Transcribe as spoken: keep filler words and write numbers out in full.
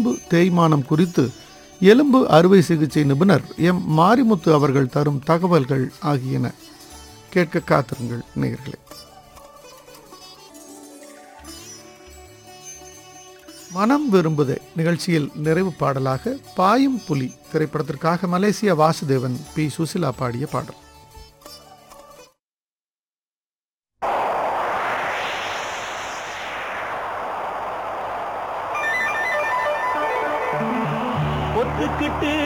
எலும்பு தேய்மானம் குறித்து எலும்பு அறுவை சிகிச்சை நிபுணர் எம் மாரிமுத்து அவர்கள் தரும் தகவல்கள் ஆகியன கேட்க காத்திருங்கள் நேயர்களே. மனம் விரும்புதே நிகழ்ச்சியில் நிறைவு பாடலாக பாயும் புலி திரைப்படத்திற்காக மலேசியா வாசுதேவன் பி சுசிலா பாடிய பாடல். ஒத்துக்கிட்டு